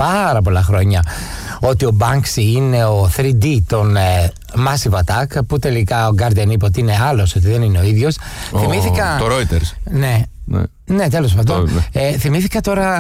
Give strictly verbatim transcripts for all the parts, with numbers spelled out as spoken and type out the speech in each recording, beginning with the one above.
πάρα πολλά χρόνια ότι ο Banksy είναι ο θρι ντι των ε, Massive Attack, που τελικά ο Guardian είπε ότι είναι άλλος, ότι δεν είναι ο ίδιος. Ο, θυμήθηκα... Το Reuters. Ναι. Ναι. Ναι, τέλος πάντων. Ε, θυμήθηκα τώρα,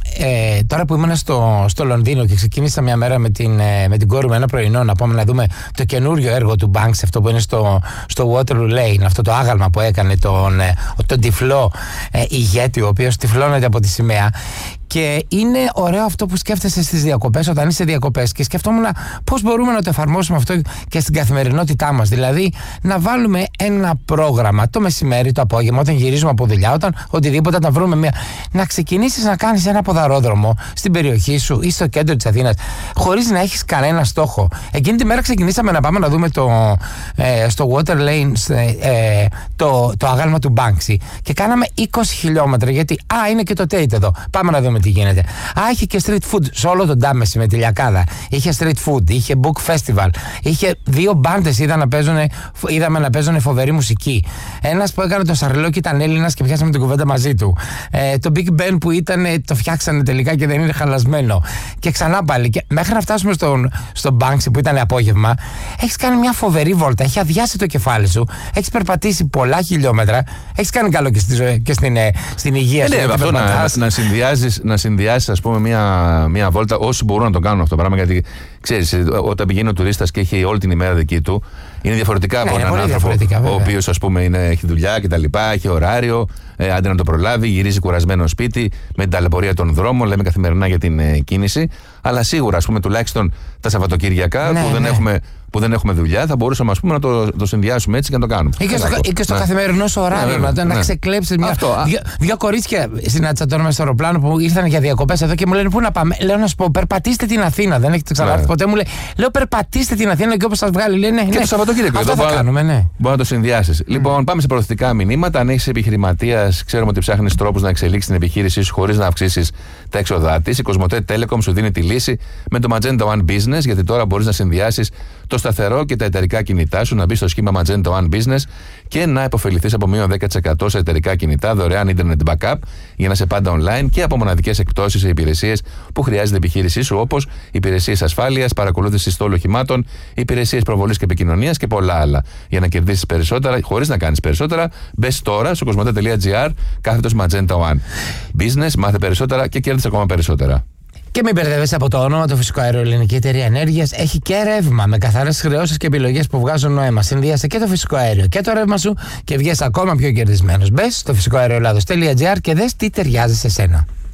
ε, τώρα που ήμουν στο, στο Λονδίνο και ξεκίνησα μια μέρα με την, ε, με την κόρη μου ένα πρωινό να πάμε να δούμε το καινούριο έργο του Banksy, αυτό που είναι στο, στο Waterloo Lane, αυτό το άγαλμα που έκανε τον, ε, τον τυφλό ε, ηγέτη, ο οποίος τυφλώνεται από τη σημαία. Και είναι ωραίο αυτό που σκέφτεσαι στις διακοπές, όταν είσαι διακοπές. Και σκεφτόμουν πώς μπορούμε να το εφαρμόσουμε αυτό και στην καθημερινότητά μας. Δηλαδή, να βάλουμε ένα πρόγραμμα το μεσημέρι, το απόγευμα, όταν γυρίζουμε από δουλειά, όταν οτιδήποτε, να βρούμε μια. Να ξεκινήσεις να κάνεις ένα ποδαρόδρομο στην περιοχή σου ή στο κέντρο της Αθήνας, χωρίς να έχεις κανένα στόχο. Εκείνη τη μέρα ξεκινήσαμε να πάμε να δούμε το, ε, στο Water Lane ε, το, το άγαλμα του Banksy. Και κάναμε είκοσι χιλιόμετρα, γιατί α, είναι και το Tate εδώ. Πάμε να δούμε τι γίνεται. Α, είχε και street food σε όλο τον Τάμεση με τη Λιακάδα. Είχε street food, είχε book festival. Είχε δύο μπάντες, είδα να παίζουνε, είδαμε να παίζουν φοβερή μουσική. Ένας που έκανε το Σαρλόκι ήταν Έλληνας και πιάσαμε την κουβέντα μαζί του. Ε, το Big Ben που ήταν, το φτιάξανε τελικά και δεν είναι χαλασμένο. Και ξανά πάλι. Και μέχρι να φτάσουμε στον, στον Banksy που ήταν απόγευμα, έχεις κάνει μια φοβερή βόλτα. Έχει αδειάσει το κεφάλι σου. Έχεις περπατήσει πολλά χιλιόμετρα. Έχεις κάνει καλό και, στη ζωή, και στην, στην υγεία ε, σου. Ναι, αυτό να, να συνδυάζεις να συνδυάσεις, ας πούμε, μια, μια βόλτα. Όσοι μπορούν να το κάνουν αυτό το πράγμα, γιατί ξέρεις, όταν πηγαίνει ο τουρίστας και έχει όλη την ημέρα δική του, είναι διαφορετικά από ναι, έναν άνθρωπο ο οποίος, ας πούμε, είναι, έχει δουλειά κτλ., έχει ωράριο, ε, άντε να το προλάβει, γυρίζει κουρασμένο σπίτι, με την ταλαιπωρία των δρόμων, λέμε καθημερινά για την ε, κίνηση. Αλλά σίγουρα, ας πούμε, τουλάχιστον τα Σαββατοκυριακά ναι, που, δεν ναι. έχουμε, που δεν έχουμε δουλειά, θα μπορούσαμε, ας πούμε, να το, το συνδυάσουμε έτσι και να το κάνουμε. Ή και στο, ή και στο ναι. καθημερινό σου ωράριο, ναι, να, ναι. να ξεκλέψεις μια. Αυτό, δύο, δύο κορίτσια συνάντησα τώρα μέσα στο αεροπλάνο που ήρθαν για διακοπές εδώ και μου λένε πού να πάμε. Λέω να σου πω, περπατήστε την Αθήνα. Δεν έχετε ξανάρθει ναι. ποτέ. Μου λέει, λέω περπατήστε την Αθήνα και όπως σας βγάλει, λέει ναι. Και ναι. το Σαββατοκύριακο αυτό θα κάνουμε, ναι. Μπορεί να το συνδυάσεις. Mm. Λοιπόν, πάμε σε προωθητικά μηνύματα. Αν έχεις επιχειρηματίας, ξέρουμε ότι ψάχνεις τρόπους να εξελίξεις την επιχείρησή σου χωρίς να αυξήσεις τα έξοδά της. Η Κοσμοτέ Telecom σου δίνει τη λύση με το Magenta One Business, γιατί τώρα μπορείς να συνδυάσεις το σταθερό και τα εταιρικά κινητά σου, να μπεις στο σχήμα Magenta One Business και να υποφεληθείς από μείον δέκα τοις εκατό σε εταιρικά κινητά, δωρεάν internet backup για να σε πάντα online και από μοναδικές εκπτώσεις σε υπηρεσίες που χρειάζεται η επιχείρησή σου, όπως υπηρεσίες ασφάλειας, παρακολούθηση στόλου οχημάτων, υπηρεσίες προβολής και επικοινωνίας και πολλά άλλα. Για να κερδίσεις περισσότερα, χωρίς να κάνεις περισσότερα, μπες τώρα στο κοσμοτέ τελεία τζι άρ κάθετος Magenta One Business, μάθε περισσότερα και κέρδισε ακόμα περισσότερα. Και μην μπερδεύεσαι από το όνομα, το Φυσικό Αέριο Ελληνική Εταιρεία Ενέργειας έχει και ρεύμα με καθαρές χρεώσεις και επιλογές που βγάζουν νόημα. Συνδύασε και το φυσικό αέριο και το ρεύμα σου και βγες ακόμα πιο κερδισμένος. Μπες στο φυσικό αέριο Ελλάδος τελεία τζι άρ και δες τι ταιριάζει σε σένα.